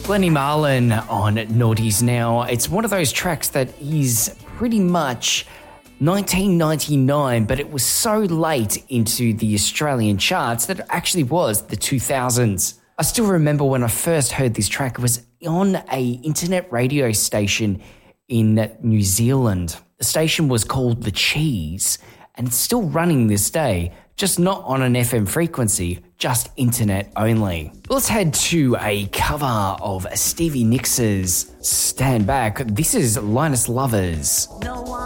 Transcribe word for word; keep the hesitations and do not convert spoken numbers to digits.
Glennie Marlin on Naughties Now. It's one of those tracks that is pretty much nineteen ninety-nine, but it was so late into the Australian charts that it actually was the two thousands. I still remember when I first heard this track, it was on a internet radio station in New Zealand. The station was called The Cheese, and it's still running this day, just not on an F M frequency, just internet only. Let's head to a cover of Stevie Nicks' Stand Back. This is Linus Lovers. No one